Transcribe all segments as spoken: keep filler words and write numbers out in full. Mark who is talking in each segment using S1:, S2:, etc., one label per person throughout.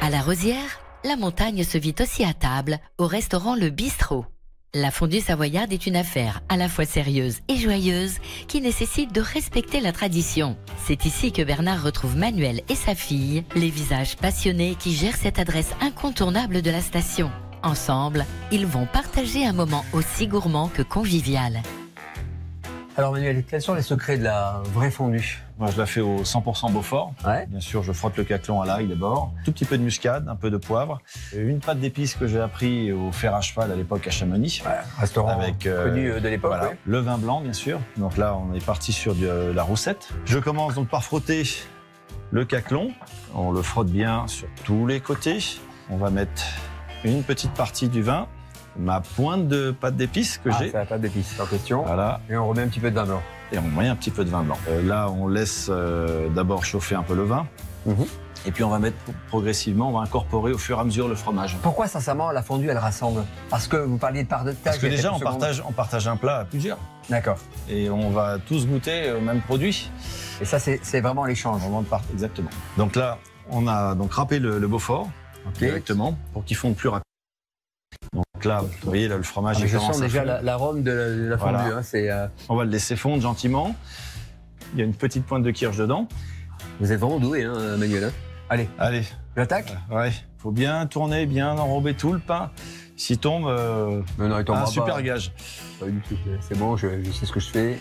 S1: À la Rosière, la montagne se vit aussi à table au restaurant Le Bistrot. La fondue savoyarde est une affaire à la fois sérieuse et joyeuse qui nécessite de respecter la tradition. C'est ici que Bernard retrouve Manuel et sa fille, les visages passionnés qui gèrent cette adresse incontournable de la station. Ensemble, ils vont partager un moment aussi gourmand que convivial.
S2: Alors Manuel, quels sont les secrets de la vraie fondue?
S3: Moi, je la fais au cent pour cent Beaufort.
S2: Ouais.
S3: Bien sûr, je frotte le caclon à l'ail d'abord. Tout petit peu de muscade, un peu de poivre. Une pâte d'épices que j'ai appris au fer à cheval à l'époque à Chamonix.
S2: Ouais, restaurant
S3: avec, euh,
S2: connu de l'époque.
S3: Voilà,
S2: ouais.
S3: le vin blanc, bien sûr. Donc là, on est parti sur de la roussette. Je commence donc par frotter le caclon. On le frotte bien sur tous les côtés. On va mettre une petite partie du vin. Ma pointe de pâte d'épices que
S2: Ah,
S3: j'ai.
S2: c'est la pâte d'épices en question.
S3: Voilà.
S2: Et on remet un petit peu de vin blanc.
S3: Et on met un petit peu de vin blanc. Euh, là, on laisse euh, d'abord chauffer un peu le vin.
S2: Mmh.
S3: Et puis on va mettre progressivement, on va incorporer au fur et à mesure le fromage.
S2: Pourquoi, sincèrement, la fondue, elle rassemble? Parce que vous parliez de partage.
S3: Parce que déjà, on
S2: secondes.
S3: partage, on partage un plat à plusieurs.
S2: D'accord.
S3: Et on va tous goûter au même produit.
S2: Et ça, c'est vraiment l'échange.
S3: Vraiment de part, exactement. Donc là, on a donc râpé le, le Beaufort
S2: Okay.
S3: directement pour qu'il fonde plus rapidement. Donc là, vous voyez, là, le fromage,
S2: Ah,
S3: il
S2: je
S3: commence
S2: sens
S3: à
S2: déjà
S3: fondre.
S2: l'arôme de la, de la fondue.
S3: Voilà.
S2: Hein, c'est, euh...
S3: On va le laisser fondre gentiment. Il y a une petite pointe de kirsch dedans.
S2: Vous êtes vraiment doué, hein, Manuel. Hein. Allez,
S3: Allez,
S2: j'attaque.
S3: ouais, faut bien tourner, bien enrober tout le pain. S'il tombe, euh,
S2: Mais non, il
S3: un
S2: tombera
S3: super
S2: pas.
S3: gage.
S2: Pas du tout. C'est bon, je, je sais ce que je fais.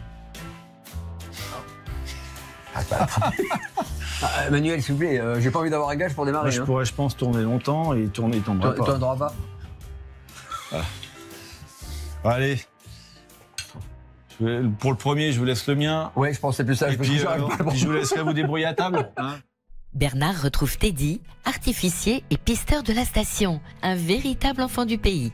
S2: Ah, pas attraper. Ah, Manuel, s'il vous plaît, euh, j'ai pas envie d'avoir un gage pour démarrer.
S3: Moi, je
S2: hein.
S3: pourrais, je pense, tourner longtemps et tourner, il tombera
S2: Toi, toi,
S3: pas.
S2: t'auras pas.
S3: Allez. Je vais- pour le premier, je vous laisse le mien.
S2: Ouais, je pensais plus ça.
S3: Et
S2: je me
S3: puis,
S2: suis dit,
S3: euh,
S2: j'arrive pas à le
S3: puis je vous laisserai vous débrouiller à table. Hein.
S1: Bernard retrouve Teddy, artificier et pisteur de la station, un véritable enfant du pays.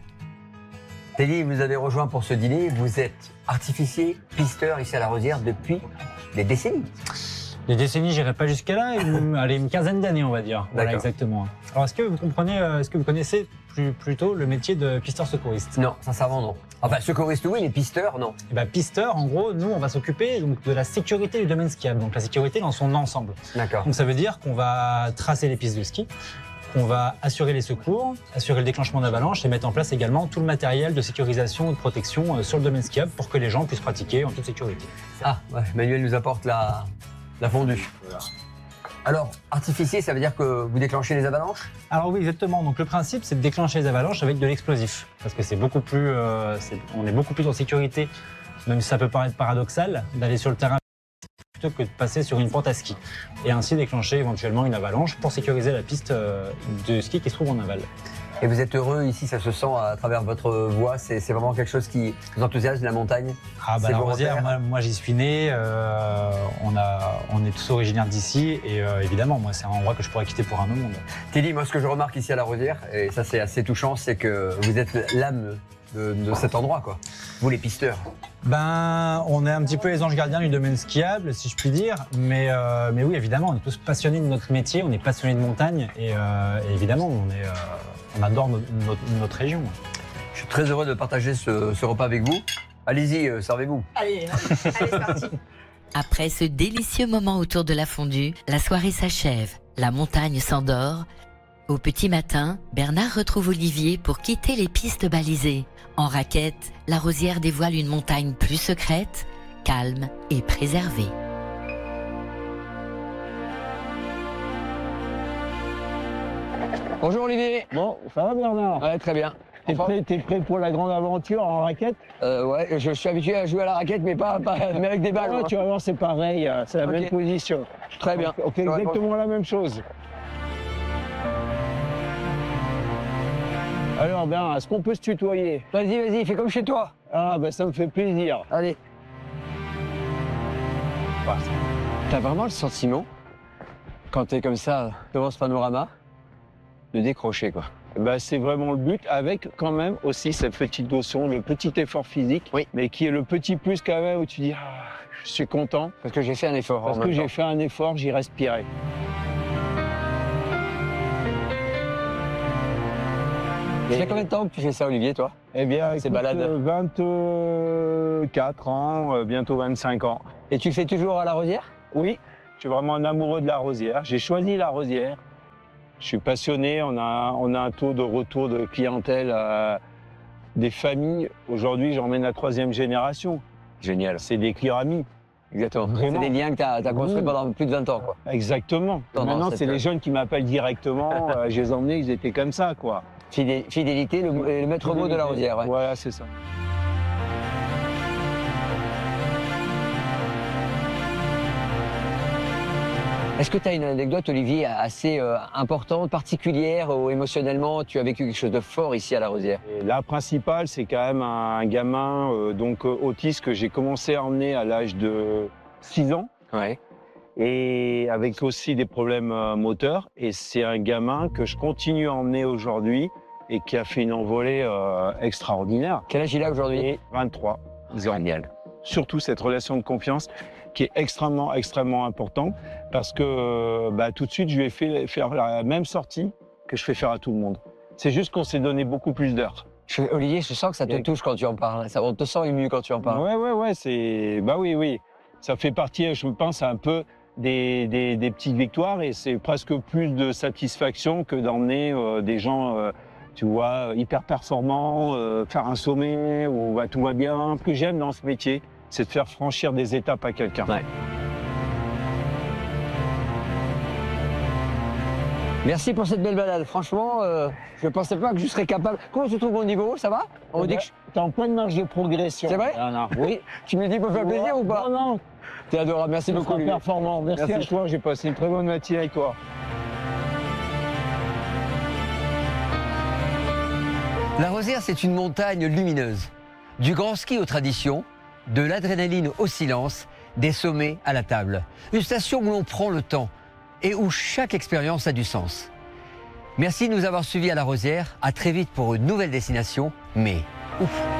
S2: Teddy, vous avez rejoint pour ce dîner. Vous êtes artificier, pisteur ici à la Rosière depuis des décennies.
S4: Les décennies, j'irai pas jusqu'à là, une, allez, une quinzaine d'années, on va dire. Voilà,
S2: D'accord.
S4: exactement. Alors, est-ce que vous comprenez, euh, est-ce que vous connaissez plus, plutôt le métier de pisteur secouriste?
S2: Non, sincèrement, non. Enfin, secouriste, oui, mais pisteur, non.
S4: Eh ben, pisteur, en gros, nous, on va s'occuper donc de la sécurité du domaine skiable, donc la sécurité dans son ensemble.
S2: D'accord.
S4: Donc, ça veut dire qu'on va tracer les pistes de ski, qu'on va assurer les secours, assurer le déclenchement d'avalanche et mettre en place également tout le matériel de sécurisation et de protection euh, sur le domaine skiable pour que les gens puissent pratiquer en toute sécurité.
S2: Ah, ouais, Manuel nous apporte la, la fondue.
S3: Voilà.
S2: Alors, artificier, ça veut dire que vous déclenchez les avalanches?
S4: Alors oui, exactement. Donc le principe, c'est de déclencher les avalanches avec de l'explosif, parce que c'est beaucoup plus, euh, c'est- on est beaucoup plus en sécurité, même si ça peut paraître paradoxal, d'aller sur le terrain plutôt que de passer sur une pente à ski, et ainsi déclencher éventuellement une avalanche pour sécuriser la piste euh, de ski qui se trouve en aval.
S2: Et vous êtes heureux ici, ça se sent à travers votre voix, c'est c'est vraiment quelque chose qui vous enthousiasme, la montagne?
S4: Ah bah
S2: C'est
S4: la
S2: vos
S4: Rosière,
S2: repères?
S4: moi, moi, j'y suis né, euh, on, a, on est tous originaires d'ici, et euh, évidemment, moi c'est un endroit que je pourrais quitter pour un autre monde.
S2: Teddy, moi ce que je remarque ici à la Rosière, et ça c'est assez touchant, c'est que vous êtes l'âme de, de cet endroit, quoi. Vous les pisteurs.
S4: Ben, on est un petit peu les anges gardiens du domaine skiable, si je puis dire. Mais, euh, mais oui, évidemment, on est tous passionnés de notre métier, on est passionnés de montagne. Et, euh, et évidemment, on, est, euh, on adore no- notre, notre région.
S2: Je suis très heureux de partager ce, ce repas avec vous. Allez-y, euh, servez-vous.
S5: Allez, allez, allez, c'est parti.
S1: Après ce délicieux moment autour de la fondue, la soirée s'achève, la montagne s'endort. Au petit matin, Bernard retrouve Olivier pour quitter les pistes balisées. En raquette, la Rosière dévoile une montagne plus secrète, calme et préservée.
S2: Bonjour Olivier.
S6: Bon, ça va Bernard?
S2: Ouais, très bien.
S6: T'es
S2: Enfin,
S6: prêt, t'es prêt pour la grande aventure en raquette?
S2: euh, ouais, je suis habitué à jouer à la raquette, mais pas, pas mais avec des balles.
S6: Ouais,
S2: moi.
S6: tu vas voir, c'est pareil, euh, c'est la
S2: Ok.
S6: même position.
S2: Très bien.
S6: On fait
S2: Ouais,
S6: exactement la même chose. Alors Bernard, est-ce qu'on peut se tutoyer?
S2: Vas-y, vas-y, fais comme chez toi.
S6: Ah ben ça me fait plaisir.
S2: Allez. T'as vraiment le sentiment, quand t'es comme ça devant ce panorama, de décrocher, quoi.
S6: Ben, c'est vraiment le but, avec quand même aussi cette petite notion, le petit effort physique,
S2: Oui.
S6: mais qui est le petit plus quand même où tu dis ah, je suis content
S2: Parce que j'ai fait un effort.
S6: parce
S2: en
S6: que
S2: même
S6: j'ai
S2: temps.
S6: fait un effort, j'y respirais.
S2: Ça fait combien de temps que tu fais ça, Olivier, toi?
S6: Eh bien,
S2: Ces
S6: écoute,
S2: balades.
S6: euh, vingt-quatre ans, euh, bientôt vingt-cinq ans.
S2: Et tu le fais toujours à la Rosière?
S6: Oui, je suis vraiment un amoureux de la Rosière. J'ai choisi la Rosière Je suis passionné, on a, on a un taux de retour de clientèle à des familles. Aujourd'hui, j'emmène la troisième génération.
S2: Génial.
S6: C'est des clients amis.
S2: Exactement. C'est
S6: Vraiment.
S2: des liens que tu as, construits
S6: Mmh.
S2: pendant plus de vingt ans, quoi.
S6: Exactement.
S2: Pendant
S6: Maintenant,
S2: cette-
S6: c'est les jeunes qui m'appellent directement. euh, je les ai emmenés, ils étaient comme ça, quoi.
S2: Fidé- Fidélité, le, le maître mot de la Rosière. Ouais.
S6: Voilà, c'est ça.
S2: Est-ce que tu as une anecdote, Olivier, assez euh, importante, particulière ou émotionnellement, tu as vécu quelque chose de fort ici à la Rosière?
S6: Et la principale, c'est quand même un gamin euh, donc euh, autiste que j'ai commencé à emmener à l'âge de six ans.
S2: Ouais.
S6: Et avec aussi des problèmes euh, moteurs. Et c'est un gamin que je continue à emmener aujourd'hui et qui a fait une envolée euh, extraordinaire.
S2: Quel âge il a aujourd'hui?
S6: Et vingt-trois ans.
S2: Génial.
S6: Surtout cette relation de confiance qui est extrêmement, extrêmement importante parce que euh, bah, tout de suite, je lui ai fait faire la même sortie que je fais faire à tout le monde. C'est juste qu'on s'est donné beaucoup plus d'heures.
S2: Je- Olivier, je sens que ça te
S6: Et-
S2: touche quand tu en parles. Ça, on te sent ému quand tu en parles.
S6: Ouais, ouais, ouais, c'est... Bah oui, oui. Ça fait partie, je pense, un peu des, des, des petites victoires et c'est presque plus de satisfaction que d'emmener euh, des gens, euh, tu vois, hyper performants, euh, faire un sommet où bah, tout va bien. Ce que j'aime dans ce métier, c'est de faire franchir des étapes à quelqu'un.
S2: Ouais. Merci pour cette belle balade. Franchement, euh, je ne pensais pas que je serais capable. Comment tu trouves mon niveau? Ça va? On me dit que je-
S6: T'es en pleine marge de progression.
S2: C'est vrai?
S6: Non, non, oui.
S2: tu me le dis pour faire plaisir ou pas?
S6: Non, non.
S2: T'es adorable. Merci
S6: Tu
S2: beaucoup.
S6: seras
S2: Olivier.
S6: performant. Merci,
S2: Merci.
S6: à toi. J'ai passé une très bonne matinée avec toi.
S2: La Rosière, c'est une montagne lumineuse. Du grand ski aux traditions, de l'adrénaline au silence, des sommets à la table. Une station où l'on prend le temps et où chaque expérience a du sens. Merci de nous avoir suivis à La Rosière. À très vite pour une nouvelle destination, mais ouf.